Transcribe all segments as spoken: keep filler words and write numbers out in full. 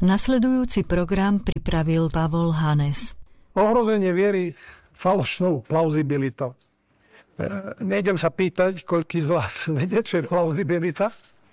Nasledujúci program pripravil Pavol Hanes. Ohrozenie viery falošnou plauzibilitou. Nejdem sa pýtať, koľký z vás vedie, čo je plauzibilita.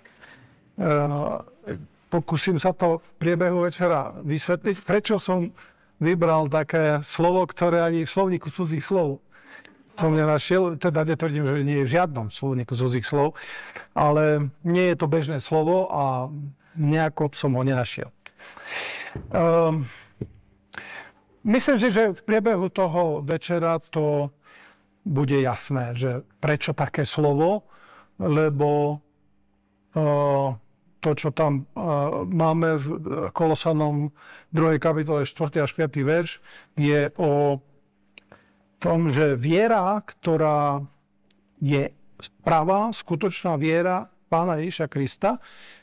Pokúsim sa to v priebehu večera vysvetliť, prečo som vybral také slovo, ktoré ani v slovníku cudzích slov som nenašiel. Teda netvrdím, že nie je v žiadnom slovníku cudzích slov, ale nie je to bežné slovo a nejako som ho nenašiel. Um, myslím si, že v priebehu toho večera to bude jasné, že prečo také slovo, lebo uh, to, čo tam uh, máme v Kolosanom druhej kapitole štvrtý až piaty verš, je o tom, že viera, ktorá je pravá, skutočná viera Pána Ježiša Krista,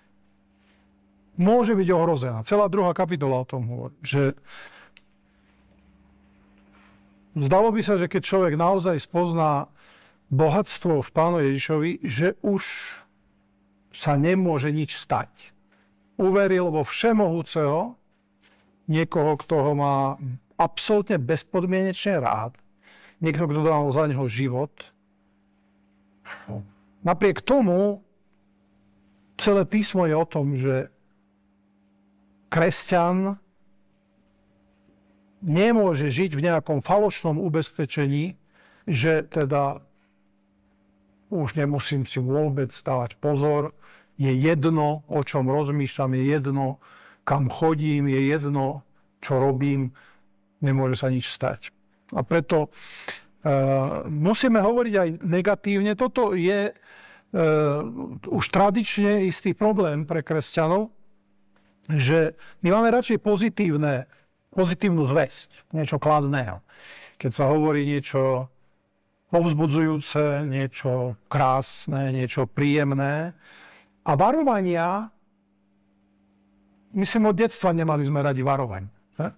môže byť ohrozená. Celá druhá kapitola o tom hovorí, že zdalo by sa, že keď človek naozaj spozná bohatstvo v Pánu Ježišovi, že už sa nemôže nič stať. Uveril vo všemohúceho, niekoho, kto ho má absolútne bezpodmienečne rád, niekto, kto dal za neho život. Napriek tomu celé písmo je o tom, že kresťan nemôže žiť v nejakom falošnom ubezpečení, že teda už nemusím si vôbec dávať pozor, je jedno, o čom rozmýšľam, je jedno, kam chodím, je jedno, čo robím, nemôže sa nič stať. A preto uh, musíme hovoriť aj negatívne. Toto je uh, už tradične istý problém pre kresťanov, že my máme radšej pozitívne, pozitívnu zvesť, niečo kladného. Keď sa hovorí niečo povzbudzujúce, niečo krásne, niečo príjemné. A varovania, myslím, od detstva nemali sme radi varovania.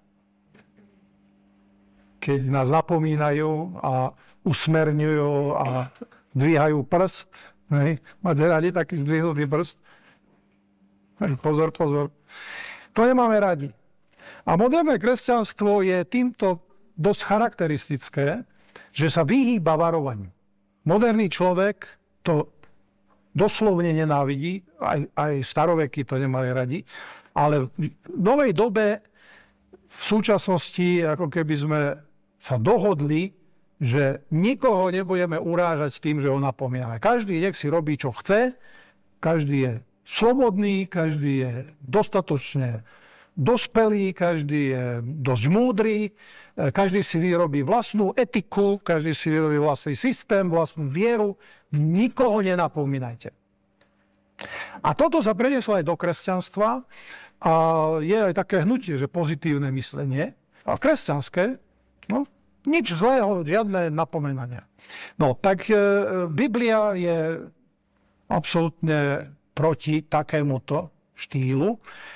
Keď nás napomínajú a usmerňujú a dvíhajú prst, máte radi taký zdvihnutý prst? Pozor, pozor. To nemáme radi. A moderné kresťanstvo je týmto dosť charakteristické, že sa vyhýba varovaniu. Moderný človek to doslovne nenávidí, aj, aj staroveky to nemali radi, ale v novej dobe, v súčasnosti, ako keby sme sa dohodli, že nikoho nebudeme urážať s tým, že ho napomíname. Každý nech si robí, čo chce, každý je slobodný, každý je dostatočne dospelý, každý je dosť múdry, každý si vyrobí vlastnú etiku, každý si vyrobí vlastný systém, vlastnú vieru. Nikoho nenapomínajte. A toto sa prenieslo aj do kresťanstva a je aj také hnutie, že pozitívne myslenie. A kresťanské, no, nič zlého, žiadne napomínania. No, tak e, Biblia je absolútne proti takémuto štýlu.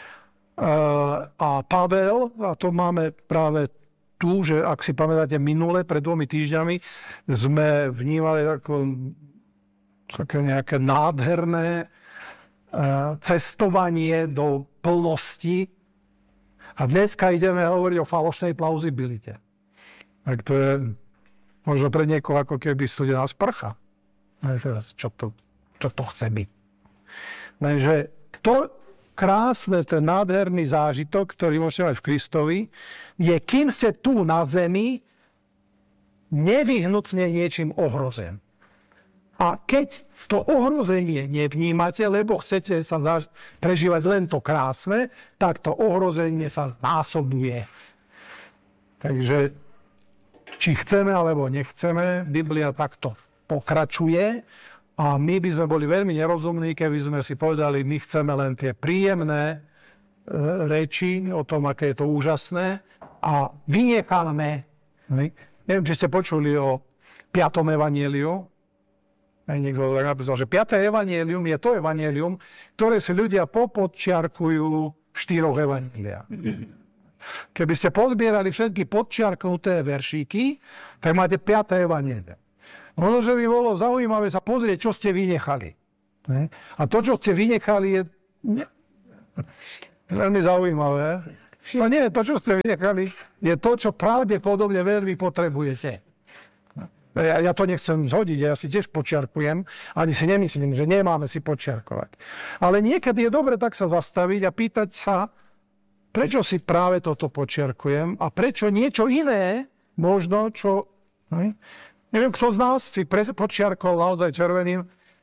A Pavel, a to máme práve tu, že ak si pamätáte minule, pred dvomi týždňami, sme vnímali ako, také nejaké nádherné cestovanie do plnosti. A dneska ideme hovoriť o falošnej plauzibilite. Tak to je možno pre niekoho ako keby studená sprcha. Čo to, čo to chce byť? Lenže to krásne, ten nádherný zážitok, ktorý môžete mať v Kristovi, je, kým ste tu na zemi, nevyhnutne niečím ohrozen. A keď to ohrozenie nevnímate, lebo chcete sa prežívať len to krásne, tak to ohrozenie sa násobuje. Takže, či chceme alebo nechceme, Biblia takto pokračuje. A my by sme boli veľmi nerozumní, keby sme si povedali, my chceme len tie príjemné e, reči o tom, aké je to úžasné a vynecháme. Neviem, či ste počuli o piatom evanjeliu. Niekto tak napísal, že piaté evanjelium je to evanjelium, ktoré si ľudia popodčiarkujú v štyroch evanjeliách. Keby ste pozbierali všetky podčiarknuté veršíky, tak máte piaté evanjelium. Ono, že by bolo zaujímavé sa pozrieť, čo ste vynechali. A to, čo ste vynechali, je... Veľmi zaujímavé. No nie, to, čo ste vynechali, je to, čo pravdepodobne veľmi potrebujete. Ja, ja to nechcem zhodiť, ja si tiež počiarkujem, ani si nemyslím, že nemáme si počiarkovať. Ale niekedy je dobre tak sa zastaviť a pýtať sa, prečo si práve toto počiarkujem a prečo niečo iné, možno, čo... Ne? Neviem, kto z nás si pre, počiarkol naozaj červeným.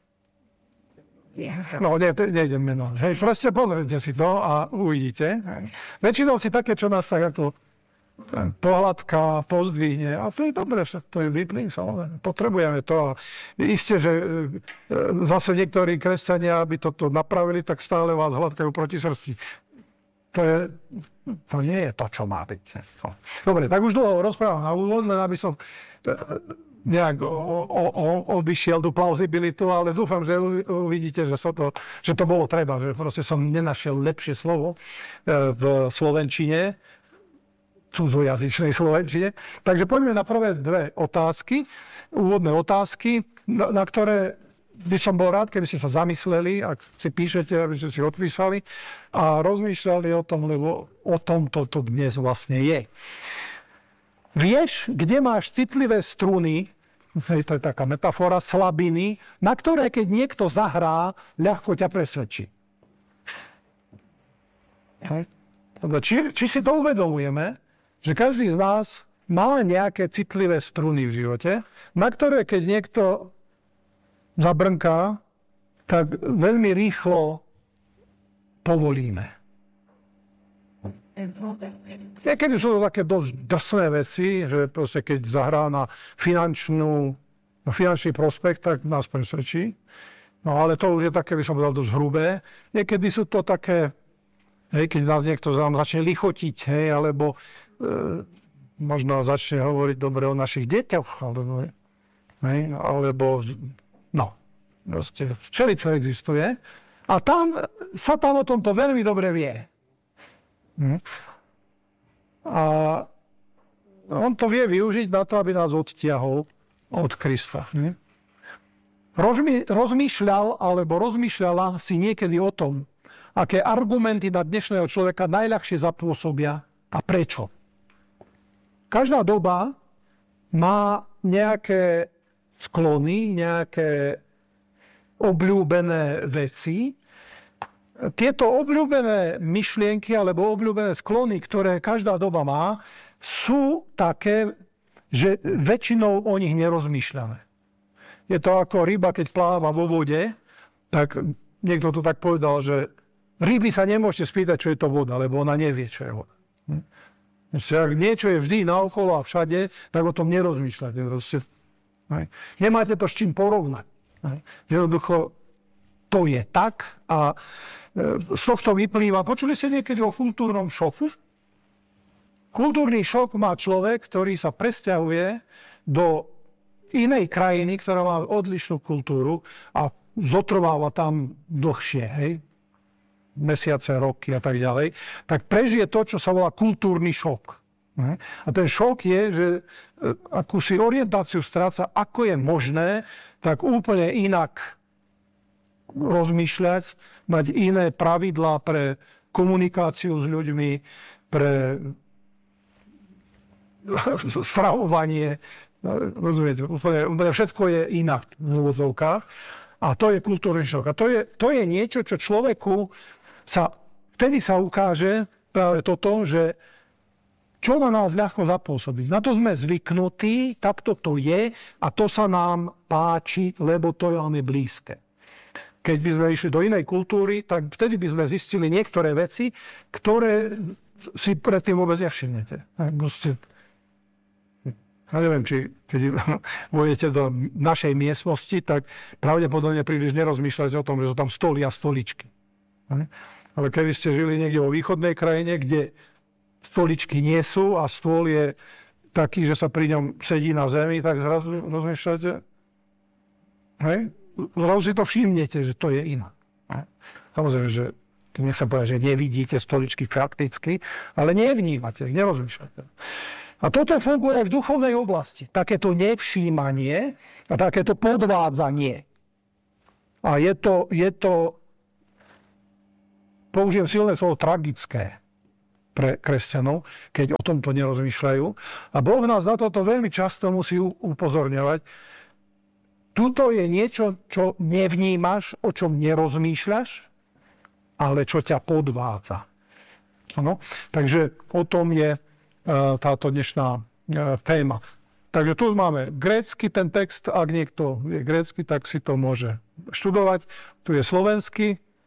No, ne, nejdem meno. Hej, proste pozrite si to a uvidíte. Väčšinou si také, čo nás tak ako pohľadka, pozdvihne. A to je dobré, to je vyplým, samozrejme. Potrebujeme to. A isté, že zase niektorí kresťania, aby toto napravili, tak stále vás hladkajú proti srdci. To, je, to nie je to, čo má byť. Dobre, tak už dlho rozprávam na úvod, len aby som nejak o, o, o, obišiel tú plauzibilitu, ale dúfam, že uvidíte, že, to, že to bolo treba, že proste som nenašiel lepšie slovo v slovenčine, cudzojazyčnej slovenčine. Takže poďme na prvé dve otázky, úvodné otázky, na, na ktoré by som bol rád, keby ste sa zamysleli, ak si píšete, aby ste si odpísali a rozmýšľali o tom, lebo o tom toto dnes vlastne je. Vieš, kde máš citlivé struny, to je taká metafora, slabiny, na ktoré keď niekto zahrá, ľahko ťa presvedčí. Či, či si to uvedomujeme, že každý z nás má nejaké citlivé struny v živote, na ktoré keď niekto zabrnká, tak veľmi rýchlo povolíme. Niekedy sú to také dosť drsné veci, že proste keď zahrá na, finančnú, na finančný prospekt, tak nás presvedčí. No ale to už je také, by som povedal, dosť hrubé. Niekedy sú to také, hej, keď nás niekto začne lichotiť, hej, alebo e, možno začne hovoriť dobre o našich deťoch, alebo, hej, alebo no, proste všeličo existuje. A tam sa tam o tomto veľmi dobre vie. Hm. A on to vie využiť na to, aby nás odtiahol od Krista. Hm. Rozmy, rozmýšľal, alebo rozmýšľala si niekedy o tom, aké argumenty na dnešného človeka najľahšie zapôsobia a prečo. Každá doba má nejaké sklony, nejaké obľúbené veci. Tieto obľúbené myšlienky alebo obľúbené sklony, ktoré každá doba má, sú také, že väčšinou o nich nerozmýšľame. Je to ako ryba, keď pláva vo vode, tak niekto to tak povedal, že ryby sa nemôžete spýtať, čo je to voda, lebo ona nevie, čo je voda. Ak niečo je vždy naokolo a všade, tak o tom nerozmýšľate. Nemáte to s čím porovnať. Jednoducho to je tak a z tohto vyplýva. Počuli ste niekedy o kultúrnom šoku? Kultúrny šok má človek, ktorý sa presťahuje do inej krajiny, ktorá má odlišnú kultúru a zotrváva tam dlhšie, hej? Mesiace, roky a tak ďalej, tak prežije to, čo sa volá kultúrny šok. A ten šok je, že akúsi orientáciu stráca, ako je možné, tak úplne inak rozmýšľať, mať iné pravidlá pre komunikáciu s ľuďmi, pre stravovanie. Rozumiete, úplne, úplne všetko je inak v úvodzovkách. A to je kultúrny šok. A to je, to je niečo, čo človeku sa, vtedy sa ukáže práve toto, že čo na nás ľahko zapôsobí. Na to sme zvyknutí, takto to je a to sa nám páči, lebo to je veľmi blízke. Keď by sme išli do inej kultúry, tak vtedy by sme zistili niektoré veci, ktoré si predtým vôbec nevšimnete. Ja neviem, či keď vôjdete do našej miestnosti, tak pravdepodobne príliš nerozmýšľate o tom, že sú tam stoly a stoličky. Ale keby ste žili niekde vo východnej krajine, kde stoličky nie sú a stôl je taký, že sa pri ňom sedí na zemi, tak zrazu rozmýšľate, hej? Zrazu si to všimnete, že to je inak. Samozrejme, že nechcem povedať, že nevidíte stoličky fakticky, ale nevnímate, nerozmýšľate. A toto funguje v duchovnej oblasti. Takéto nevšímanie a takéto podvádzanie. A je to, je to použijem silné slovo tragické pre kresťanov, keď o tomto nerozmýšľajú. A Boh nás na toto veľmi často musí upozorňovať. Tuto je niečo, čo nevnímaš, o čom nerozmýšľaš, ale čo ťa podvádza. Ano? Takže o tom je uh, táto dnešná uh, téma. Takže tu máme grécky ten text, ak niekto je grécky, tak si to môže študovať. Tu je slovenský.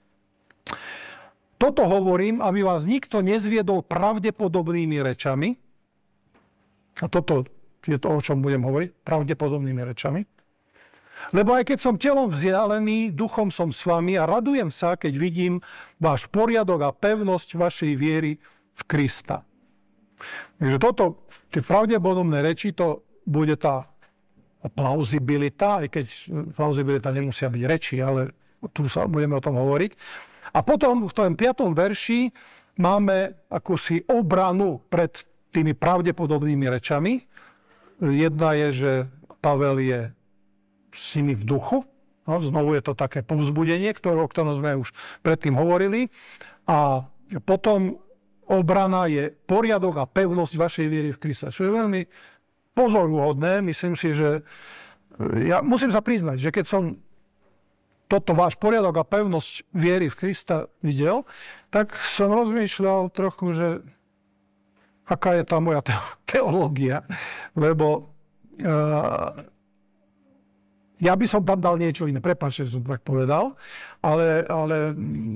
Toto hovorím, aby vás nikto nezviedol pravdepodobnými rečami. A toto je to, o čom budem hovoriť, pravdepodobnými rečami. Lebo aj keď som telom vzdialený, duchom som s vami a radujem sa, keď vidím váš poriadok a pevnosť vašej viery v Krista. Takže toto, tie pravdepodobné reči, to bude tá plauzibilita, aj keď plauzibilita nemusia byť reči, ale tu sa budeme o tom hovoriť. A potom v tom piatom verši máme akúsi obranu pred tými pravdepodobnými rečami. Jedna je, že Pavel je s nimi v duchu. No, znovu je to také povzbudenie, ktoré, o ktorom sme už predtým hovorili. A potom obrana je poriadok a pevnosť vašej viery v Krista. Čo je veľmi pozoruhodné. Myslím si, že ja musím sa priznať, že keď som toto váš poriadok a pevnosť viery v Krista videl, tak som rozmýšľal trochu, že aká je tá moja teológia, lebo uh, ja by som tam dal niečo iné. Prepáčte, že som tak povedal, ale, ale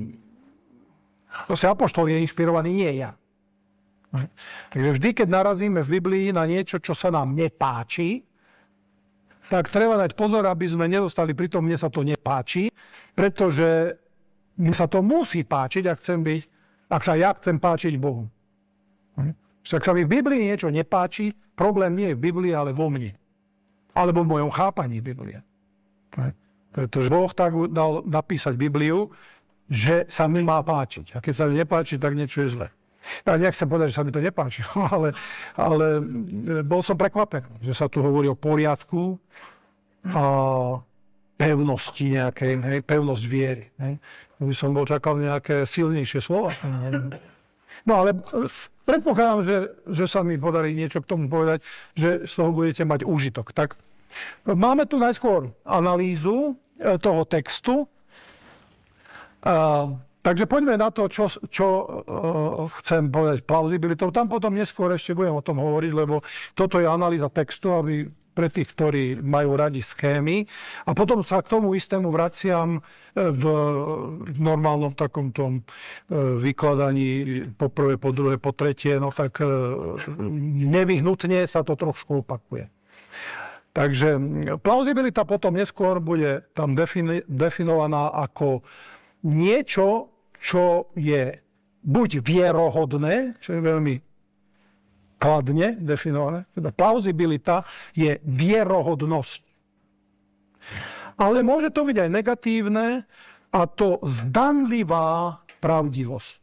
to sa apoštol je inšpirovaný, nie ja. Takže vždy, keď narazíme v Biblii na niečo, čo sa nám nepáči, tak treba dať pozor, aby sme nedostali pri tom, mne sa to nepáči, pretože mne sa to musí páčiť, ak chcem byť, ak sa ja chcem páčiť Bohu. Ak sa mi v Biblii niečo nepáči, problém nie je v Biblii, ale vo mne. Alebo v mojom chápaní Biblie. Pretože Boh tak dal napísať Bibliu, že sa mi má páčiť. A keď sa mi nepáči, tak niečo je zle. Ja nechcem povedať, že sa mi to nepáči, ale, ale bol som prekvapený, že sa tu hovorí o poriadku a pevnosti nejakej, hej, pevnosť viery. Hej. By som bol čakal nejaké silnejšie slova. No ale predpokladám, že, že sa mi podarí niečo k tomu povedať, že z toho budete mať úžitok. Tak máme tu najskôr analýzu toho textu. A takže poďme na to, čo, čo uh, chcem povedať plauzibilitou. Tam potom neskôr ešte budem o tom hovoriť, lebo toto je analýza textu, aby pre tých, ktorí majú radi schémy. A potom sa k tomu istému vraciam v, v normálnom takom tom uh, vykladaní po prvé, po druhé, po tretie. No tak uh, nevyhnutne sa to trošku opakuje. Takže plauzibilita potom neskôr bude tam defini- definovaná ako niečo, čo je buď vierohodné, čo je veľmi kladne definované, teda plauzibilita je vierohodnosť. Ale môže to byť aj negatívne, a to zdanlivá pravdivosť.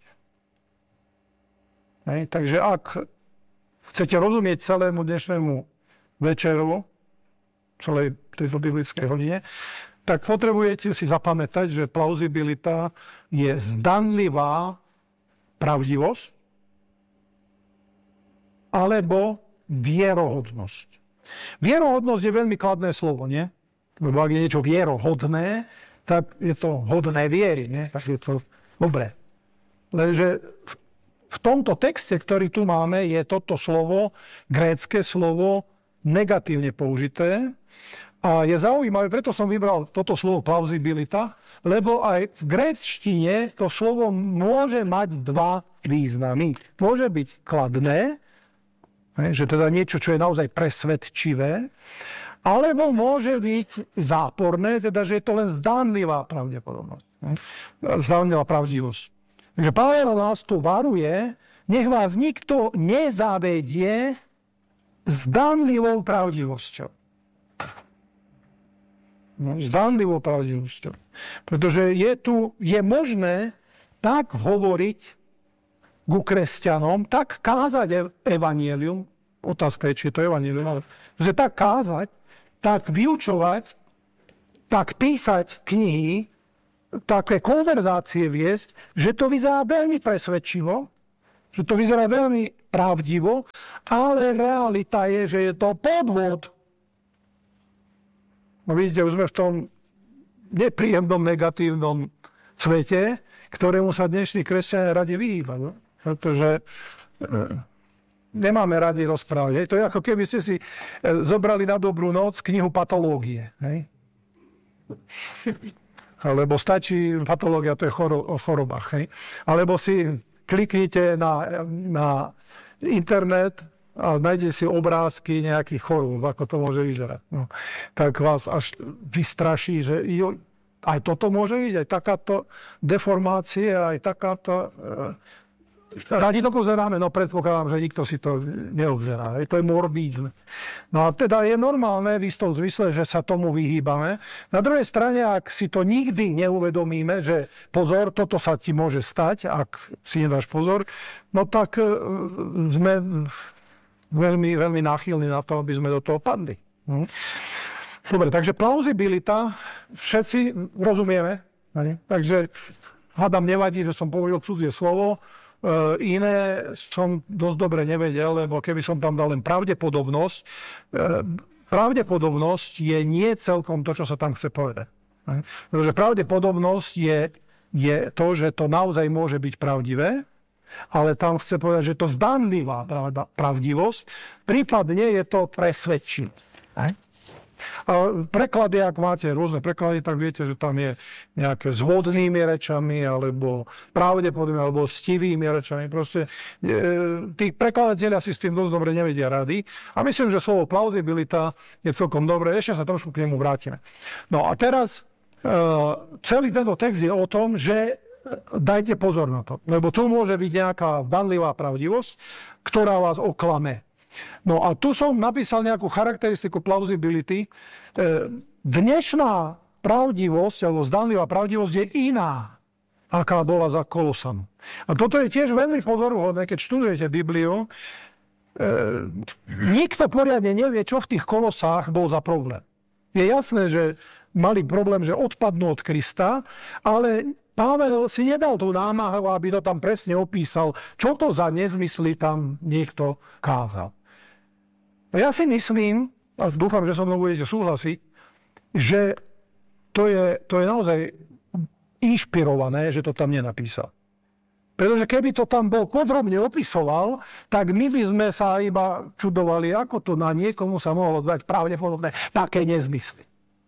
Hej, takže ak chcete rozumieť celému dnešnému večeru, celej tejto biblickej hodine, tak potrebujete si zapamätať, že plauzibilita je zdanlivá pravdivosť alebo vierohodnosť. Vierohodnosť je veľmi kladné slovo, nie? Lebo ak je niečo vierohodné, tak je to hodné viery, nie? Tak je to dobré. Lenže v tomto texte, ktorý tu máme, je toto slovo, grécke slovo, negatívne použité. A je zaujímavé, preto som vybral toto slovo plauzibilita, lebo aj v gréčtine to slovo môže mať dva významy. Môže byť kladné, že teda niečo, čo je naozaj presvedčivé, alebo môže byť záporné, teda že je to len zdánlivá pravdepodobnosť. Zdánlivá pravdivosť. Takže Pavel nás tu varuje, nech vás nikto nezavedie zdánlivou pravdivosťou. No, zdánlivou pravdivosťou. Pretože je tu, je možné tak hovoriť ku kresťanom, tak kázať evanjelium, otázka je, či je to evanjelium, ale že tak kázať, tak vyučovať, tak písať knihy také konverzácie viesť, že to vyzerá veľmi presvedčivo, že to vyzerá veľmi pravdivo, ale realita je, že je to podvod. No vidíte, už sme v tom nepríjemnom, negatívnom svete, ktorému sa dnešní kresťania radi vyhýbajú. No? Pretože nemáme radi rozprávať. To je ako keby ste si zobrali na dobrú noc knihu patológie. Hej? Alebo stačí patológia, to je choro, o chorobách. Hej? Alebo si kliknite na, na internet a nájdete si obrázky nejakých chorób, ako to môže vyzerať. No, tak vás až vystraší, že jo, aj toto môže byť, aj takáto deformácia, aj takáto... Radi to pozeráme, no predpokladám, že nikto si to neobzerá. To je morbídne. No a teda je normálne v istom zmysle, že sa tomu vyhýbame. Na druhej strane, ak si to nikdy neuvedomíme, že pozor, toto sa ti môže stať, ak si nedáš pozor, no tak sme veľmi, veľmi náchylní na to, aby sme do toho padli. Hm? Dobre, takže plauzibilita, všetci rozumieme. Ne? Takže hádam nevadí, že som povedal cudzie slovo. Uh, iné som dosť dobre nevedel, lebo keby som tam dal len pravdepodobnosť, uh, pravdepodobnosť je nie celkom to, čo sa tam chce povedať. Ne? Pretože pravdepodobnosť je, je to, že to naozaj môže byť pravdivé, ale tam chce povedať, že to zdanlivá pravdivosť, prípadne je to presvedčivé. A preklady, ak máte rôzne preklady, tak viete, že tam je nejaké s vodnými rečami, alebo pravdepodobne, alebo stivými rečami. Proste e, tí prekladatelia si s tým dosť dobre nevedia rady. A myslím, že slovo plauzibilita je celkom dobré. Ešte sa trošku k nemu vrátime. No a teraz e, celý tento text je o tom, že dajte pozor na to. Lebo tu môže byť nejaká danlivá pravdivosť, ktorá vás oklame. No a tu som napísal nejakú charakteristiku plausibility. Dnešná pravdivosť, alebo zdanlivá pravdivosť je iná, aká bola za Kolosanu. A toto je tiež veľmi pozoruhodné, keď študujete Bibliu. Nikto poriadne nevie, čo v tých Kolosách bol za problém. Je jasné, že mali problém, že odpadnú od Krista, ale Pavel si nedal tú námahu, aby to tam presne opísal, čo to za nezmysly tam niekto kázal. Ja si myslím, a dúfam, že so mnou budete súhlasiť, že to je, to je naozaj inšpirované, že to tam nenapísal. Pretože keby to tam bol podrobne opisoval, tak my by sme sa iba čudovali, ako to na niekomu sa mohlo dať pravdepodobné také nezmysly.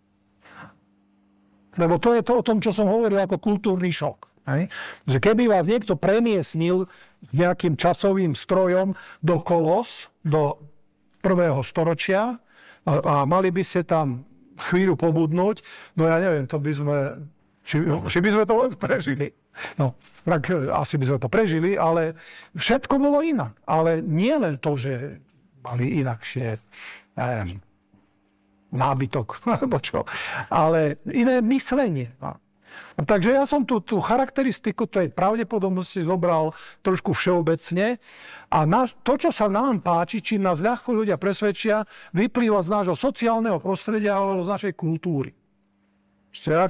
Lebo to je to o tom, čo som hovoril ako kultúrny šok. Hej? Že keby vás niekto premiesnil nejakým časovým strojom do Kolos, do prvého storočia a, a mali by ste tam chvíľu pobudnúť, no ja neviem, to by sme, či, či by sme to prežili. No, tak asi by sme to prežili, ale všetko bolo inak. Ale nie len to, že mali inakšie, neviem, nábytok, alebo čo, ale iné myslenie. No, takže ja som tú, tú charakteristiku tej pravdepodobnosti zobral trošku všeobecne a naš, to, čo sa nám páči, čím nás ľahko ľudia presvedčia, vyplýva z nášho sociálneho prostredia alebo z našej kultúry. Ešte ak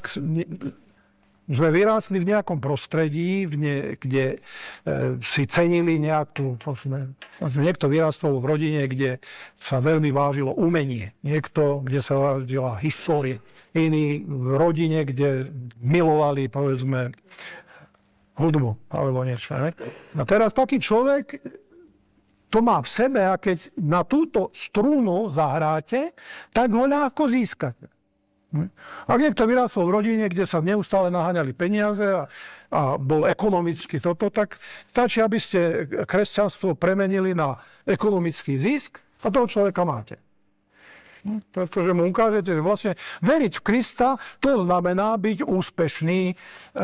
sme vyrástli v nejakom prostredí, kde, kde e, si cenili nejakú... Niekto vyrástol v rodine, kde sa veľmi vážilo umenie. Niekto, kde sa vážila história. Iní v rodine, kde milovali, povedzme, hudbu alebo niečo. Ne? A teraz taký človek to má v sebe a keď na túto strunu zahráte, tak ho ľahko získate. Ak niekto vyrástol v rodine, kde sa neustále naháňali peniaze a, a bol ekonomicky toto, tak stačí, aby ste kresťanstvo premenili na ekonomický zisk a toho človeka máte. Pretože mu ukážete, že vlastne veriť v Krista, to znamená byť úspešný e,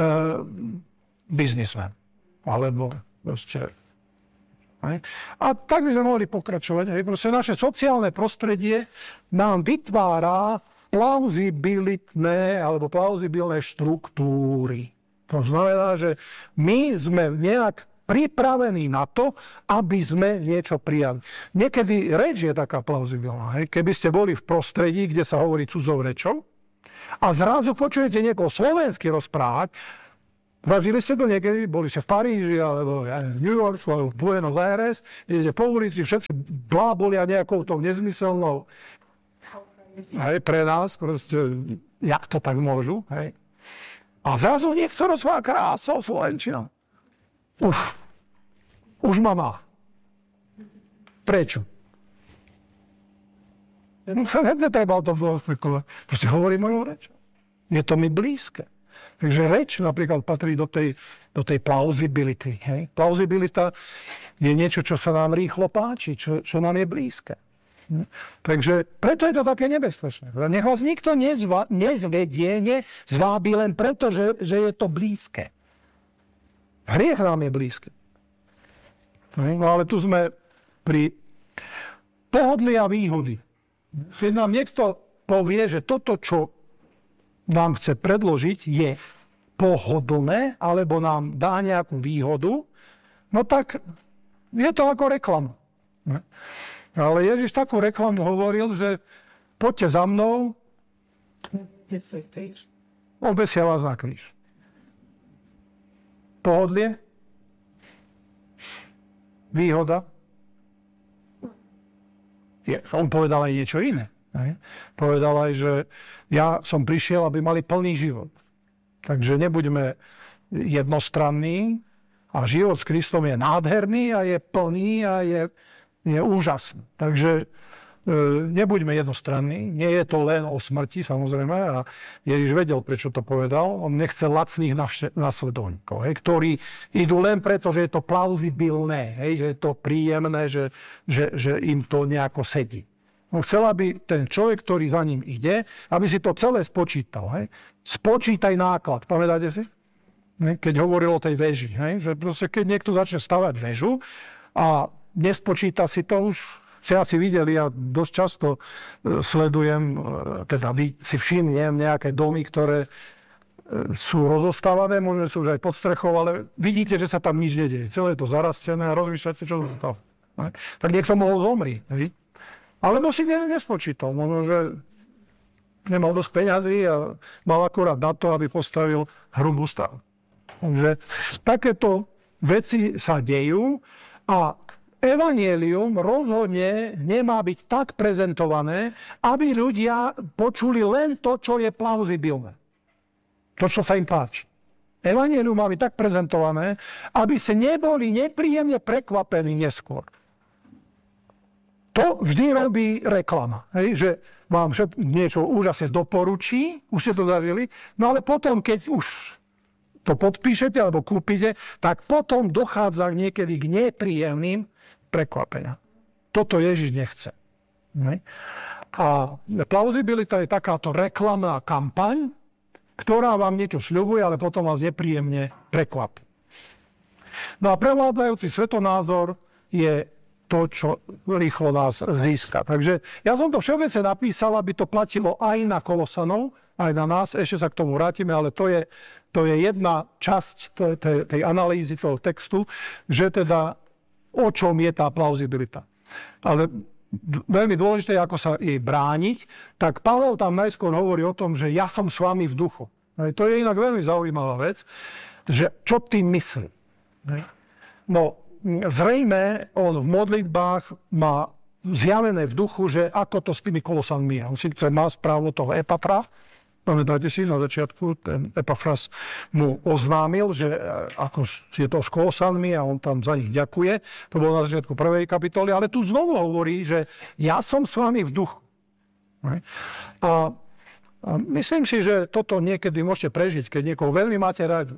biznismen. Alebo proste... A tak by sme mohli pokračovať. Proste naše sociálne prostredie nám vytvára plauzibilitné alebo plauzibilné štruktúry. To znamená, že my sme nejak pripravení na to, aby sme niečo prijali. Niekedy reč je taká plauzibilná. Hej? Keby ste boli v prostredí, kde sa hovorí cudzou rečou A zrazu počujete niekoho slovensky rozprávať. Zažili ste to niekedy? Boli ste v Paríži, alebo ja neviem, New York, alebo Buenos Aires, idete po ulici, všetci blábolia nejakou tou nezmyselnou. Hej, pre nás, proste, jak to tak môžu, hej. A zrazu niekto rozpráva krásnou slovenčinou. Už, už ma má. Prečo? Netreba o tom spekulovať. Proste hovorí moju reč. Je to mi blízke. Takže reč napríklad patrí do tej, do tej plausibility. Hej? Plausibilita je niečo, čo sa nám rýchlo páči, čo, čo nám je blízke. Hm? Takže preto je to také nebezpečné. Nech vás nikto nezva, nezvedie, nezvábi len preto, že, že je to blízke. Hriech nám je blízke. No ale tu sme pri pohodlí a výhody. Keď nám niekto povie, že toto, čo nám chce predložiť, je pohodlné, alebo nám dá nejakú výhodu, no tak je to ako reklama. Ale Ježiš takú reklamu hovoril, že poďte za mnou, obesia vás na kríž. Pohodlie, výhoda. On povedal aj niečo iné. Hej. Povedal aj, že ja som prišiel, aby mali plný život. Takže nebuďme jednostranní a život s Kristom je nádherný a je plný a je, je úžasný. Takže e, nebuďme jednostranní. Nie je to len o smrti, samozrejme. A Ježiš vedel, prečo to povedal. On nechce lacných nasledovníkov, hej, ktorí idú len preto, že je to plauzibilné, hej, že je to príjemné, že, že, že im to nejako sedí. On chcel, aby ten človek, ktorý za ním ide, aby si to celé spočítal. Hej. Spočítaj náklad. Pamätáte si? Hej, keď hovoril o tej veži. Hej, že proste keď niekto začne stavať väžu a nespočíta si to už, ste asi videli, ja dosť často sledujem, teda si všimnem nejaké domy, ktoré sú rozostávané, možno sú už aj pod strechou, ale vidíte, že sa tam nič nedieje. Celé je to zarastené a rozmýšľate, čo to stalo. Tak niekto mohol zomrieť. Hej. Alebo si nespočítal, možno, že nemal dosť peňazí a mal akurát na to, aby postavil hrubú stav. Takže takéto veci sa dejú a evanjelium rozhodne nemá byť tak prezentované, aby ľudia počuli len to, čo je plauzibilné. To, čo sa im páči. Evanjelium má byť tak prezentované, aby sa neboli nepríjemne prekvapení neskôr. To vždy robí reklama, hej, že vám niečo úžasne doporučí, už ste to zažili, no ale potom, keď už to podpíšete alebo kúpite, tak potom dochádza niekedy k nepríjemným prekvapeniam. Toto Ježiš nechce. Hej. A plauzibilita je takáto reklamná kampaň, ktorá vám niečo sľubuje, ale potom vás nepríjemne prekvapí. No a prevládajúci svetonázor je to, čo rýchlo nás získa. Takže ja som to všeobecne napísal, aby to platilo aj na Kolosanov, aj na nás, ešte sa k tomu vrátime, ale to je, to je jedna časť tej, tej analýzy toho textu, že teda o čom je tá plauzibilita. Ale veľmi dôležité, ako sa jej brániť, tak Pavel tam najskôr hovorí o tom, že ja som s vami v duchu. To je inak veľmi zaujímavá vec, že čo tým myslí. No, zrejme on v modlitbách má zjavené v duchu, že ako to s tými Kolosanmi je. On síce má správu toho Epafra, pamätáte si, na začiatku ten Epafras mu oznámil, že ako je to s Kolosanmi a on tam za nich ďakuje. To bolo na začiatku prvej kapitoly, ale tu znovu hovorí, že ja som s vami v duchu. A, a myslím si, že toto niekedy môžete prežiť, keď niekoho veľmi máte rád.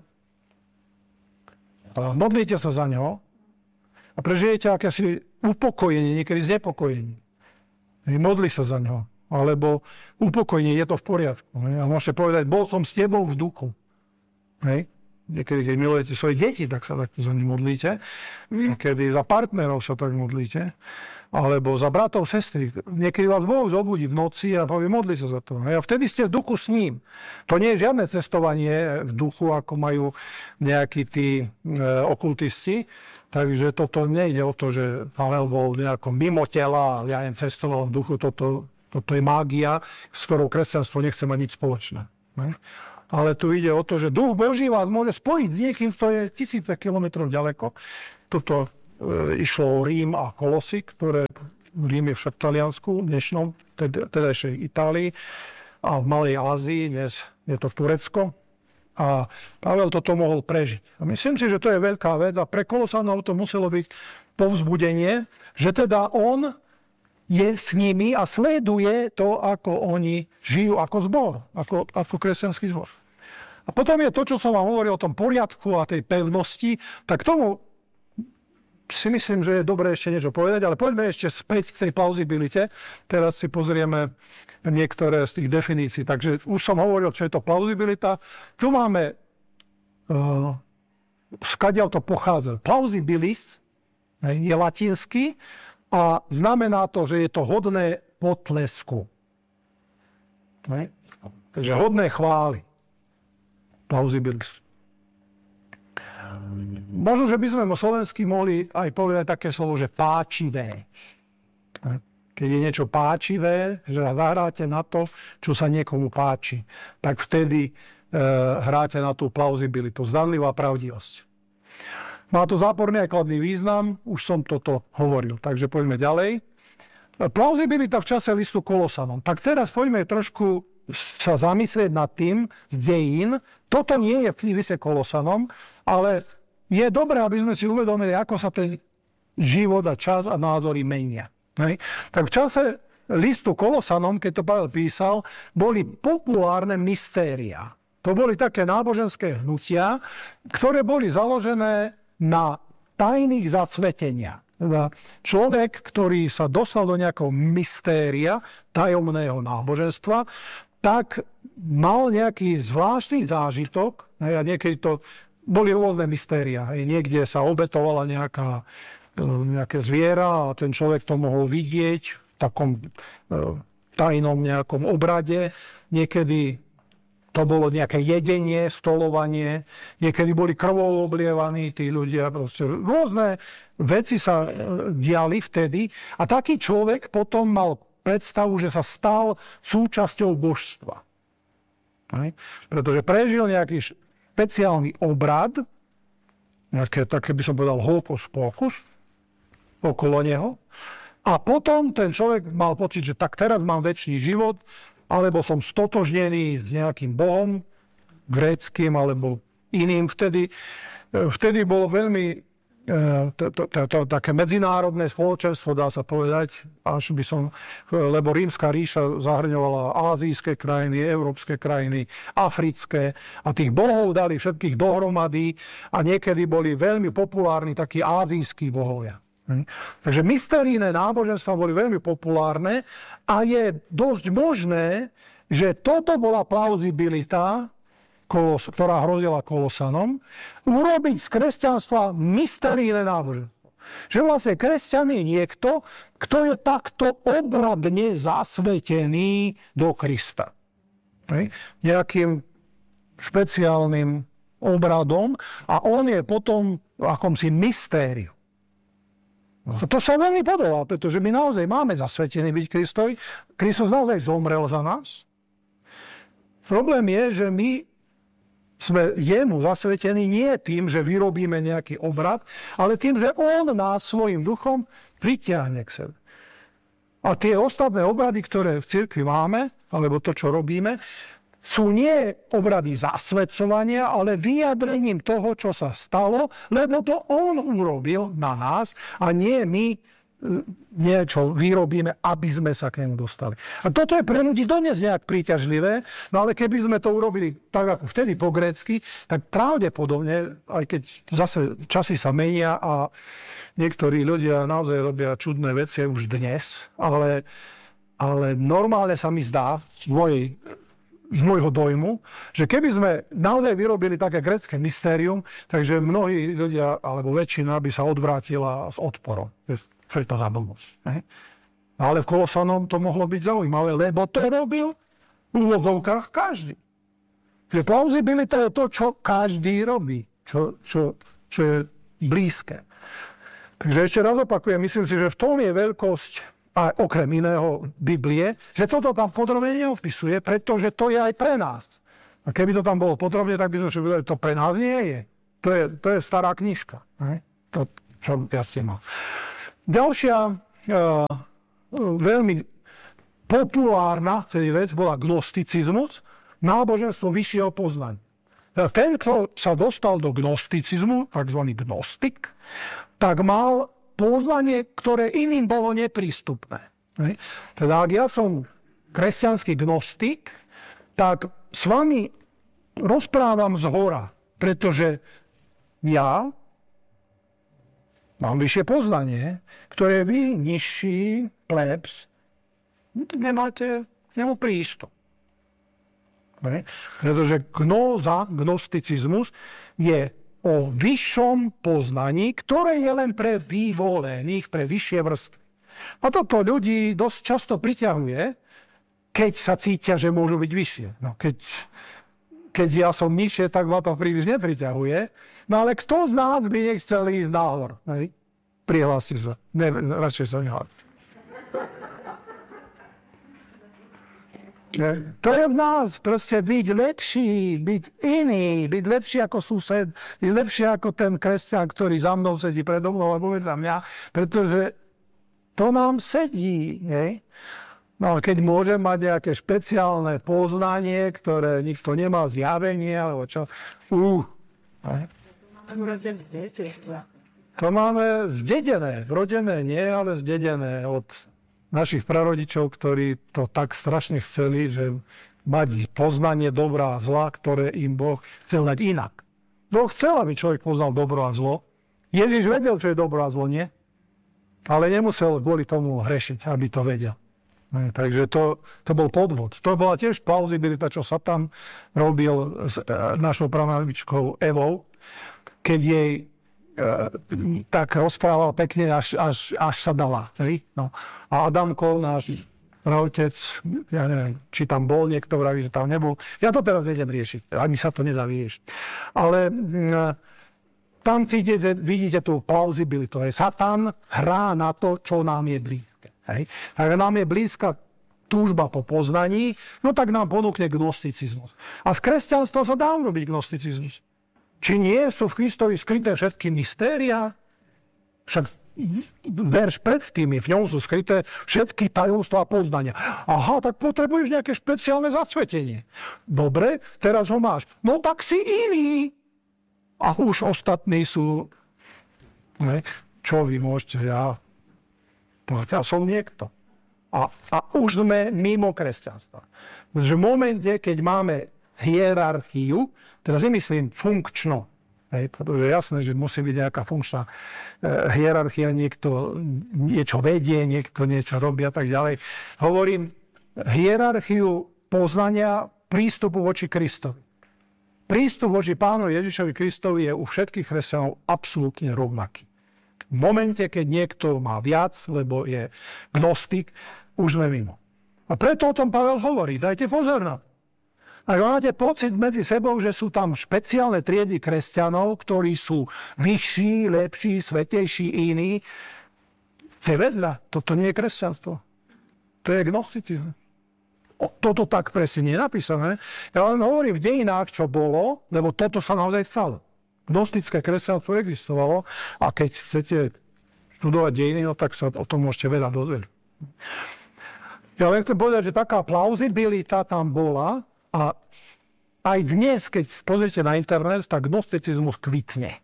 Modlite sa za neho, a prežijete akési upokojenie, niekedy znepokojenie. Modli sa za ňo. Alebo upokojenie, je to v poriadku. A môžete povedať, bol som s tebou v duchu. Hej. Niekedy, keď milujete svoje deti, tak sa takto za nich modlíte. Niekedy za partnerov sa tak modlíte. Alebo za bratov, sestry. Niekedy vás Boh zobudí v noci a povie, modli sa za to. A vtedy ste v duchu s ním. To nie je žiadne cestovanie v duchu, ako majú nejakí tí e, okultisti. Takže toto nejde o to, že Pavel bol nejako mimo tela a ja jem cestoval v duchu. Toto, Toto je mágia, s ktorou kresťanstvo nechce mať nič spoločné. Ne? Ale tu ide o to, že duch Boží vás môže spojiť s niekým, kto je tisíce kilometrov ďaleko. Toto e, išlo o Rím a Kolosy, ktoré Rím je však v Taliansku, v dnešnom, teda, tedajšej Itálii a v Malej Ázii, dnes je to Turecko. A Pavel toto mohol prežiť. A myslím si, že to je veľká vec a pre Kolosanov to muselo byť povzbudenie, že teda on je s nimi a sleduje to, ako oni žijú ako zbor, ako, ako kresťanský zbor. A potom je to, čo som vám hovoril o tom poriadku a tej pevnosti, tak tomu si myslím, že je dobré ešte niečo povedať, ale poďme ešte späť k tej plauzibilite. Teraz si pozrieme niektoré z tých definícií. Takže už som hovoril, čo je to plauzibilita. Tu máme, uh, skadiaľ to pochádza. Plausibilis je latinský, a znamená to, že je to hodné potlesku. Ne? Takže hodné chvály. Plausibilis. Možno, že by sme o slovensky mohli aj povedať také slovo, že páčivé. Keď je niečo páčivé, že zahráte na to, čo sa niekomu páči, tak vtedy e, hráte na tú plausibilitu. Zdanlivá pravdivosť. Má to záporný aj kladný význam, už som toto hovoril, takže poďme ďalej. Plauzibilita v čase listu Kolosanom. Tak teraz poďme trošku sa zamyslieť nad tým z dejín. Toto nie je v liste Kolosanom, ale je dobré, aby sme si uvedomili, ako sa ten život a čas a názory menia. Hej. Tak v čase listu Kolosanom, keď to Pavel písal, boli populárne mystéria. To boli také náboženské hnutia, ktoré boli založené na tajných zacvetenia. Človek, ktorý sa dostal do nejakého mystéria, tajomného náboženstva, tak mal nejaký zvláštny zážitok, a niekedy to boli rôzne mystéria. Niekde sa obetovala nejaká, nejaké zviera a ten človek to mohol vidieť v takom tajnom nejakom obrade. Niekedy to bolo nejaké jedenie, stolovanie, niekedy boli krvou oblievaní tí ľudia. Proste rôzne veci sa diali vtedy a taký človek potom mal predstavu, že sa stal súčasťou božstva. Pretože prežil nejaký špeciálny obrad, nejaké, také by som povedal hokus pokus okolo neho a potom ten človek mal pocit, že tak teraz mám večný život, alebo som stotožnený s nejakým bohom, gréckym alebo iným. Vtedy, vtedy bolo veľmi to, to, to, to, také medzinárodné spoločenstvo, dá sa povedať, až by som, lebo Rímska ríša zahrňovala ázijské krajiny, európske krajiny, africké a tých bohov dali všetkých dohromady a niekedy boli veľmi populárni takí ázijskí bohovia. Takže mysterijné náboženstva boli veľmi populárne a je dosť možné, že toto bola plauzibilita, ktorá hrozila Kolosanom, urobiť z kresťanstva mysterijné náboženstvo. Že vlastne kresťan je niekto, kto je takto obradne zasvetený do Krista. Nejakým špeciálnym obradom a on je potom v akomsi mystériu. No. To sa veľmi podobá, pretože my naozaj máme zasvetení byť Kristovi. Kristus naozaj zomrel za nás. Problém je, že my sme jemu zasvetení nie tým, že vyrobíme nejaký obrad, ale tým, že on nás svojim duchom pritiahne k sebe. A tie ostatné obrady, ktoré v cirkvi máme, alebo to, čo robíme, sú nie obrady zasvedcovania, ale vyjadrením toho, čo sa stalo, lebo to on urobil na nás a nie my niečo vyrobíme, aby sme sa k nemu dostali. A toto je pre ľudí dodnes nejak príťažlivé, no ale keby sme to urobili tak ako vtedy po grécky, tak pravdepodobne, aj keď zase časy sa menia a niektorí ľudia naozaj robia čudné veci už dnes, ale, ale normálne sa mi zdá v mojej z môjho dojmu, že keby sme naozaj vyrobili také grécke mystérium, takže mnohí ľudia, alebo väčšina by sa odvrátila s odporom. Čo je to za blbosť? Ale v Kolosanom to mohlo byť zaujímavé, lebo to robil v úvodzovkách každý. Že plauzibilita je to, čo každý robí, čo, čo, čo je blízke. Takže ešte raz opakujem, myslím si, že v tom je veľkosť a okrem iného Biblie, že toto tam podrobne neopisuje, pretože to je aj pre nás. A keby to tam bolo podrobne, tak by sme si povedali, to pre nás nie je. To je, to je stará knižka. Ne? To, čo ja ste mal. Ďalšia uh, veľmi populárna tedy vec bola gnosticizmus, náboženstvo vyššieho poznania. Ten, kto sa dostal do gnosticizmu, takzvaný gnostik, tak mal poznanie, ktoré iným bolo neprístupné. Teda ak ja som kresťanský gnostik, tak s vami rozprávam z hora, pretože ja mám vyššie poznanie, ktoré vy, nižší plebs, nemáte k nemu prístup. Ne? Pretože gnóza, gnosticizmus je o vyššom poznaní, ktoré je len pre vyvolených, pre vyššie vrstvy. A toto ľudí dosť často priťahuje, keď sa cítia, že môžu byť vyššie. No, keď, keď ja som nižšie, tak ma to príliš nepriťahuje. No ale kto z nás by nechcel ísť nahor? Ne? Prihlási sa. Ne, radšej sa nehlási. To je v nás, proste byť lepší, byť iný, byť lepší ako sused, byť lepší ako ten kresťan, ktorý za mnou sedí predo mnou alebo vedľa mňa, pretože to nám sedí. Nie? No ale keď môžem mať nejaké špeciálne poznanie, ktoré nikto nemá zjavenie, alebo čo, uh, to máme zdedené, vrodené nie, ale zdedené od našich prarodičov, ktorí to tak strašne chceli, že mať poznanie dobra a zla, ktoré im Boh chcel dať inak. Boh chcel, aby človek poznal dobro a zlo. Ježiš vedel, čo je dobro a zlo, nie? Ale nemusel kvôli tomu hrešiť, aby to vedel. Ne, takže to, to bol podvod. To bola tiež plauzibilita, čo Satan robil s e, našou pramavičkou Evou, keď jej e, tak rozprával pekne, až, až, až sa dala. No. A Adamko, náš otec, ja neviem, či tam bol niekto, vraví, že tam nebol. Ja to teraz nejdem riešiť, ani sa to nedá vyriešiť. Ale e, tam vidíte, vidíte tú plauzibilitu. Satan hrá na to, čo nám je blízke. Hej. Ak nám je blízka túžba po poznaní, no tak nám ponúkne gnosticizmus. A v kresťanstve sa dá urobiť gnosticizmus. Či nie sú v Kristovi skryté všetky mystériá? Však verš pred tými, v ňom sú skryté všetky tajomstvá poznania. Aha, tak potrebuješ nejaké špeciálne zasvetenie. Dobre, teraz ho máš. No tak si iný. A už ostatní sú... Ne? Čo vy môžete? Ja... Ja som niekto. A, a už sme mimo kresťanstva. Pretože v momente, keď máme hierarchiu, teraz nemyslím funkčno, hej, pretože je jasné, že musí byť nejaká funkčná e, hierarchia, niekto niečo vedie, niekto niečo robí a tak ďalej. Hovorím hierarchiu poznania prístupu voči Kristovi. Prístup voči Pánu Ježišovi Kristovi je u všetkých kresťanov absolútne rovnaký. V momente, keď niekto má viac, lebo je gnostik, už sme mimo. A preto o tom Pavel hovorí. Dajte pozor na to. Ak máte pocit medzi sebou, že sú tam špeciálne triedy kresťanov, ktorí sú vyšší, lepší, svätejší, iní, to je vedľa. Toto nie je kresťanstvo. To je gnosticizmus. Toto tak presne nie je napísané. Ja len hovorím v dejinách, čo bolo, lebo toto sa naozaj stalo. Gnostické kresťanstvo existovalo a keď chcete študovať dejiny, no tak sa o tom môžete veľa dozvedieť. Ja len chcem povedať, že taká plauzibilita tam bola a aj dnes, keď pozrite na internet, tak gnosticizmus kvitne.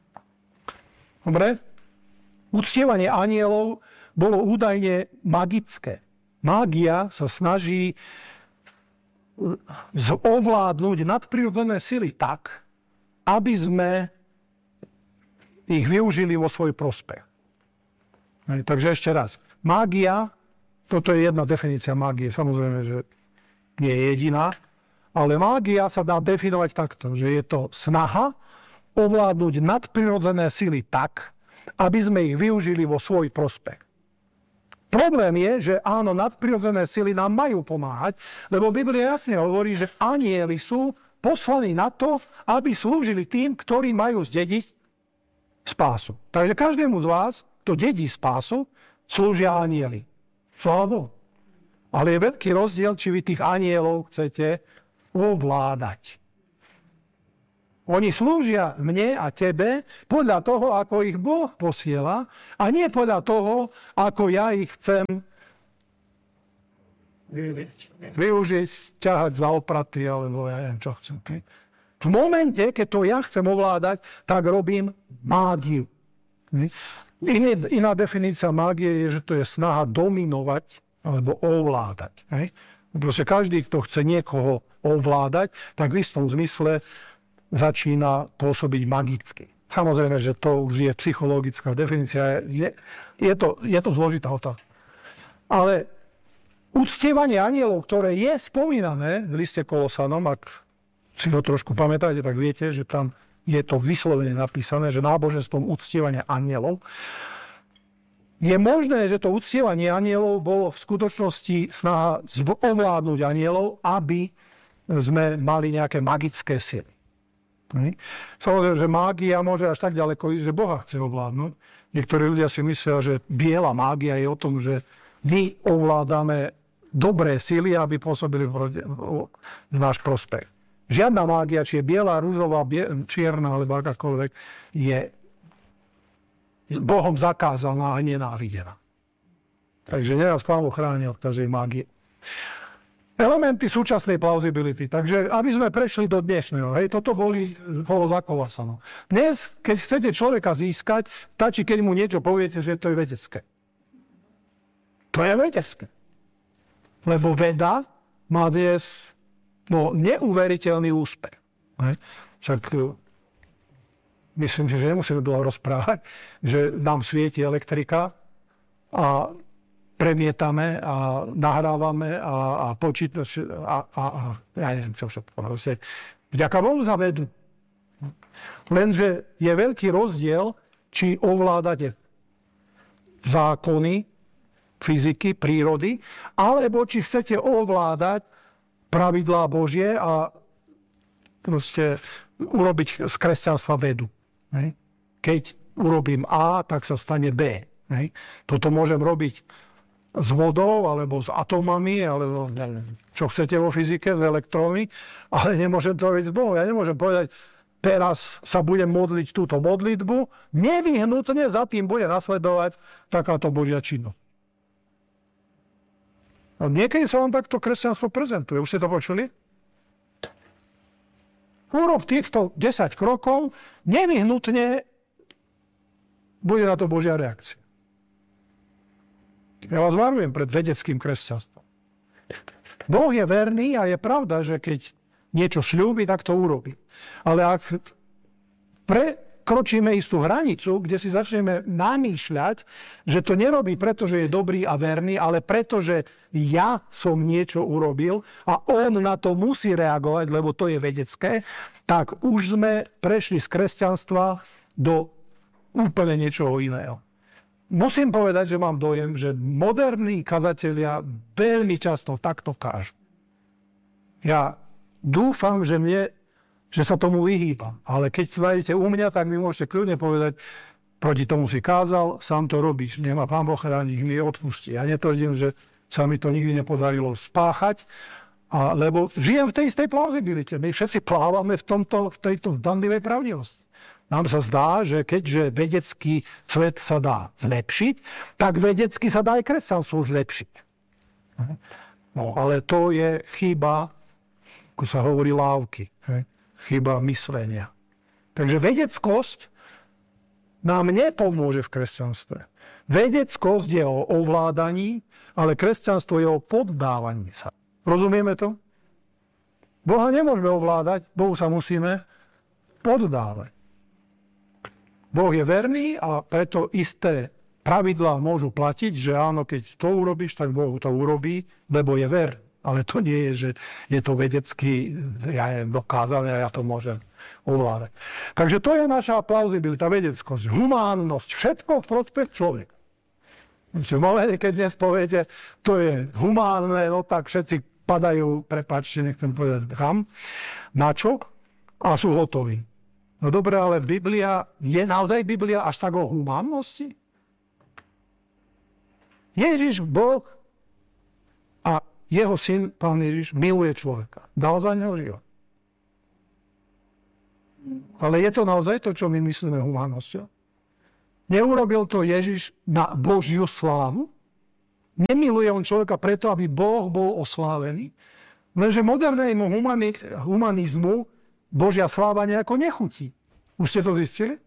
Dobre? Uctievanie anielov bolo údajne magické. Mágia sa snaží ovládnuť nadprirodzené sily tak, aby sme ich využili vo svoj prospech. Takže ešte raz. Mágia, toto je jedna definícia mágie, samozrejme, že nie je jediná, ale mágia sa dá definovať takto, že je to snaha ovládnuť nadprirodzené sily tak, aby sme ich využili vo svoj prospech. Problém je, že áno, nadprirodzené sily nám majú pomáhať, lebo Biblia jasne hovorí, že anjeli sú poslaní na to, aby slúžili tým, ktorí majú zdediť spásu. Takže každému z vás, kto dedí spásu, slúžia anjeli. Sláva Bohu. Ale je veľký rozdiel, či vy tých anielov chcete ovládať. Oni slúžia mne a tebe podľa toho, ako ich Boh posiela a nie podľa toho, ako ja ich chcem využiť, ťahať za opraty, alebo ja neviem, čo chcem. V momente, keď to ja chcem ovládať, tak robím mágiu. Iné, iná definícia mágie je, že to je snaha dominovať alebo ovládať. Proste každý, kto chce niekoho ovládať, tak v istom zmysle začína pôsobiť magicky. Samozrejme, že to už je psychologická definícia. Je, je, to, je to zložitá otázka. Ale uctievanie anielov, ktoré je spomínané v liste Kolosanom, ak si ho trošku pamätáte, tak viete, že tam je to vyslovene napísané, že náboženstvom uctievania anielov. Je možné, že to uctievanie anielov bolo v skutočnosti snaha ovládnuť anielov, aby sme mali nejaké magické sily. Samozrejme, že mágia môže až tak ďaleko ísť, že Boha chce ovládnuť. Niektorí ľudia si myslia, že biela mágia je o tom, že my ovládame dobré sily, aby pôsobili v náš prospech. Žiadna mágia, či je biela, ružová, čierna alebo akákoľvek, je Bohom zakázaná a nenávidená. Takže nás Pán Boh chráni od každej mágie. Elementy súčasnej plausibility. Takže, aby sme prešli do dnešného, hej, toto boli, bolo za Kolosanom. Dnes, keď chcete človeka získať, stačí, keď mu niečo poviete, že to je vedecké. To je vedecké. Lebo veda má dnes no, neuveriteľný úspech. Hej. Však myslím, že nemusíme dlho rozprávať, že nám svieti elektrika a premietame a nahrávame a, a počítač a, a, a ja neviem, čo všetko. Vďaka Bohu za vedu. Lenže je veľký rozdiel, či ovládate zákony, fyziky, prírody, alebo či chcete ovládať pravidlá Božie a proste urobiť z kresťanstva vedu. Keď urobím A, tak sa stane B. Toto môžem robiť s vodou, alebo s atómami, alebo čo chcete vo fyzike, s elektrónmi, ale nemôžem to robiť s Bohom. Ja nemôžem povedať, teraz sa budem modliť túto modlitbu, nevyhnutne za tým bude nasledovať takáto Božia činnosť. A niekedy sa vám takto kresťanstvo prezentuje. Už ste to počuli? Urob týchto desať krokov, nevyhnutne bude na to Božia reakcia. Ja vás varujem pred vedeckým kresťanstvom. Boh je verný a je pravda, že keď niečo sľúbi, tak to urobí. Ale ak prekročíme istú hranicu, kde si začneme namýšľať, že to nerobí preto, že je dobrý a verný, ale preto, že ja som niečo urobil a on na to musí reagovať, lebo to je vedecké, tak už sme prešli z kresťanstva do úplne niečoho iného. Musím povedať, že mám dojem, že moderní kazatelia veľmi často takto kážu. Ja dúfam, že, mne, že sa tomu vyhýbam. Ale keď máte u mňa, tak mi môžete kľudne povedať, proti tomu si kázal, sám to robíš. Nemá Pán Boh chráni, mi odpustí. Ja netvrdím, že sa mi to nikdy nepodarilo spáchať, a, lebo žijem v tej istej plauzibilite. My všetci plávame v, tomto, v tejto danlivej pravdivosti. Nám sa zdá, že keďže vedecký svet sa dá zlepšiť, tak vedecky sa dá aj kresťanstvo zlepšiť. No, ale to je chyba, ako sa hovorí, lávky. Chyba myslenia. Takže vedeckosť nám nepomôže v kresťanstve. Vedeckosť je o ovládaní, ale kresťanstvo je o poddávaní sa. Rozumieme to? Boha nemôžeme ovládať, Bohu sa musíme poddávať. Boh je verný a preto isté pravidlá môžu platiť, že áno, keď to urobíš, tak Boh to urobí, lebo je ver. Ale to nie je, že je to vedecky, ja neviem, dokázané a ja to môžem ovládať. Takže to je naša plauzibilita, vedeckosť, humánnosť, všetko v prospech človeka. V momente, keď dnes poviete, to je humánne, no tak všetci padajú, prepáčte, nechcem povedať, kam, na čo a sú hotoví. No dobré, ale Biblia, je naozaj Biblia až tak o humánnosti? Ježiš Boh jeho syn, Pán Ježiš, miluje človeka. Dal za neho život. Ale je to naozaj to, čo my myslíme humánnosťou? Neurobil to Ježiš na Božiu slávu? Nemiluje on človeka preto, aby Boh bol oslávený? Lenže modernému humanizmu Božia sláva nejako nechutí. Už ste to zistili?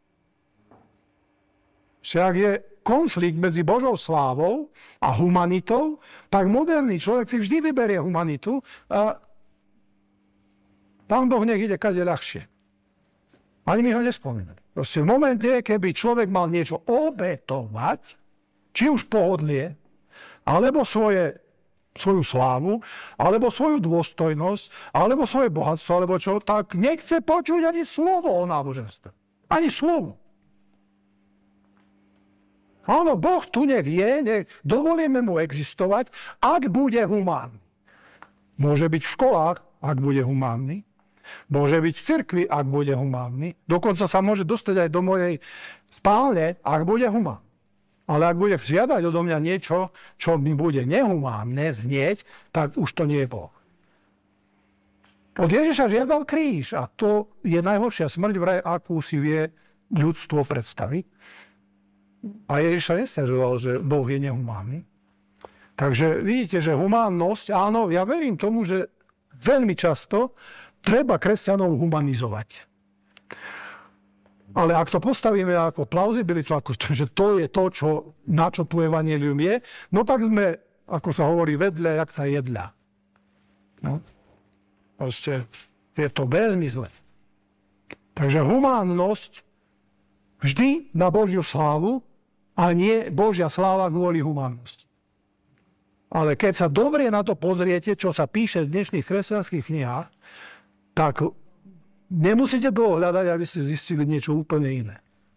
Však je konflikt medzi Božou slávou a humanitou, tak moderný človek si vždy vyberie humanitu a Pán Boh nech ide kade ľahšie. Ani mi ho nespomínali. Proste v momente, keby človek mal niečo obetovať, či už pohodlie, alebo svoje, svoju slávu, alebo svoju dôstojnosť, alebo svoje bohatstvo, alebo čo, tak nechce počuť ani slovo o náboženstve. Ani slovo. Áno, Boh tu nech je, nech dovolíme mu existovať, ak bude humánny. Môže byť v školách, ak bude humánny. Môže byť v cirkvi, ak bude humánny. Dokonca sa môže dostať aj do mojej spálne, ak bude humánny. Ale ak bude žiadať odo mňa niečo, čo mi bude nehumánne znieť, tak už to nie je Boh. Od Ježiša žiadal kríž a to je najhoršia smrť, vraj, akú si vie ľudstvo predstaviť. A Ježiš sa nesťažoval, že Boh je nehumánny. Takže vidíte, že humánnosť, áno, ja verím tomu, že veľmi často treba kresťanov humanizovať. Ale ak to postavíme ako plauzibilitu, ako, že to je to, čo, na čo tu evanjelium je, no tak sme, ako sa hovorí, vedle, jak sa jedľa. No. Proste je to veľmi zle. Takže humánnosť vždy na Božiu slávu a nie Božia sláva kvôli humánnosti. Ale keď sa dobre na to pozriete, čo sa píše v dnešných kresťanských knihách, tak nemusíte dlho hľadať, aby ste zistili niečo úplne iné.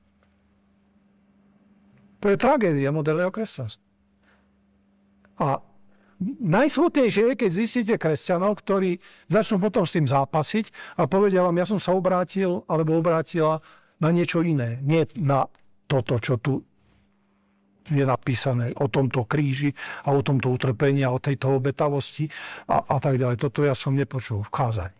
To je tragédia moderného kresťanstva. A najsmutnejšie je, keď zistíte kresťanov, ktorí začnú potom s tým zápasiť a povedia vám, ja som sa obrátil alebo obrátila na niečo iné. Nie na toto, čo tu je napísané o tomto kríži a o tomto utrpení a o tejto obetavosti a, a tak ďalej. Toto ja som nepočul v kázaní.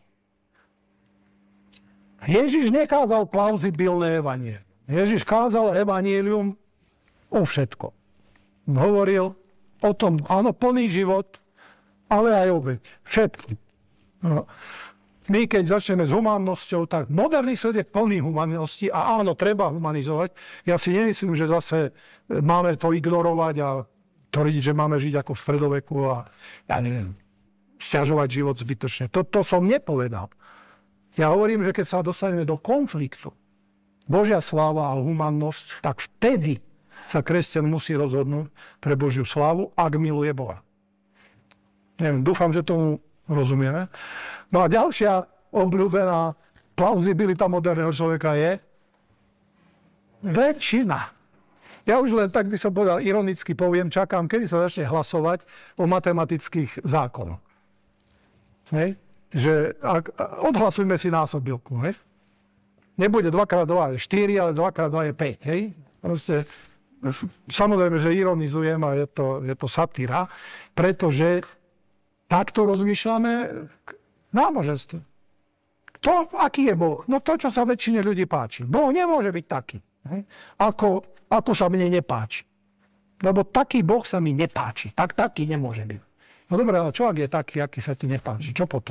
Ježiš nekázal plauzibilné evanjelium. Ježiš kázal evanjelium o všetko. Hovoril o tom, áno, plný život, ale aj obeť. Všetko. No. My, keď začneme s humánnosťou, tak moderný svet je plný humannosti a áno, treba humanizovať. Ja si nemyslím, že zase máme to ignorovať a tvrdiť, že máme žiť ako v stredoveku a ja neviem, sťažovať život zbytočne. To, to som nepovedal. Ja hovorím, že keď sa dostaneme do konfliktu, Božia sláva a humannosť, tak vtedy sa kresťan musí rozhodnúť pre Božiu slávu, ak miluje Boha. Neviem, dúfam, že tomu rozumieme. No a ďalšia obľúbená plauzibilita moderného človeka je väčšina. Ja už len tak by som povedal, ironicky poviem, čakám, kedy sa začne hlasovať o matematických zákonoch. Hej? Že ak, odhlasujme si násobilku. Hej? Nebude dva krát dva je štyri, ale dva krát dva je päť. Hej? Proste, samozrejme, že ironizujem a je to, je to satíra, pretože takto rozmýšľame náboženstvo. To, aký je Boh? No to, čo sa väčšine ľudí páči. Boh nemôže byť taký, hej? Ako, ako sa mne nepáči. Lebo taký Boh sa mi nepáči. Tak taký nemôže byť. No dobré, ale čo ak je taký, aký sa ti nepáči? Čo potom?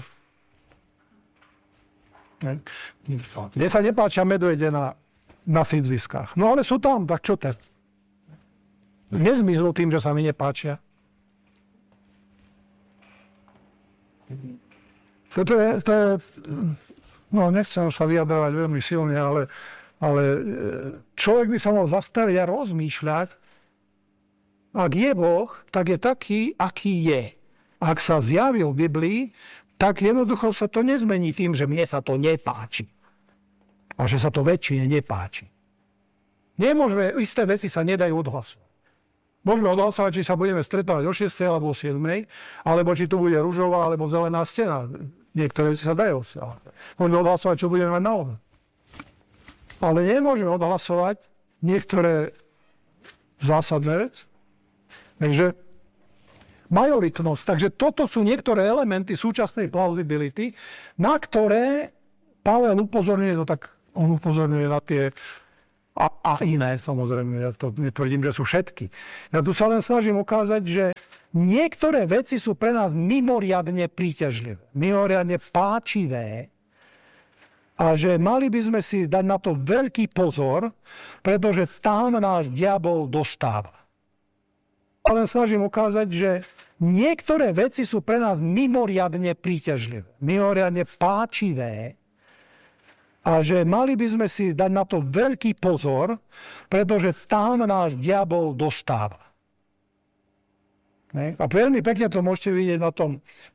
Mne sa nepáčia medvede na, na sídliskách. No ale sú tam, tak čo ten? Nezmiznú tým, že sa mi nepáčia. Toto je, to je, no nechcem sa vyjadrovať veľmi silne, ale, ale človek by sa mal zastaviť a rozmýšľať, ak je Boh, tak je taký, aký je. Ak sa zjavil v Biblii, tak jednoducho sa to nezmení tým, že mne sa to nepáči. A že sa to väčšine nepáči. Nemôžeme, isté veci sa nedajú odhlasovať. Môžeme odhlasovať, či sa budeme stretávať o šiestej alebo o siedmej, alebo či tu bude ružová alebo zelená stena. Niektoré veci sa dajú odhlasovať. Môžeme odhlasovať, čo budeme mať na obed. Ale nemôžeme odhlasovať niektoré zásadné veci. Takže majoritnosť. Takže toto sú niektoré elementy súčasnej plausibility, na ktoré Pavel upozorňuje, no tak on upozorňuje na tie a, a iné, samozrejme, ja to netvrdím, že sú všetky. Ja tu sa len snažím ukázať, že niektoré veci sú pre nás mimoriadne príťažlivé, mimoriadne páčivé a že mali by sme si dať na to veľký pozor, pretože tam nás diabol dostáva. Ja len snažím ukázať, že niektoré veci sú pre nás mimoriadne príťažlivé, mimoriadne páčivé, a že mali by sme si dať na to veľký pozor, pretože tam nás diabol dostáva. A veľmi pekne to môžete vidieť na tom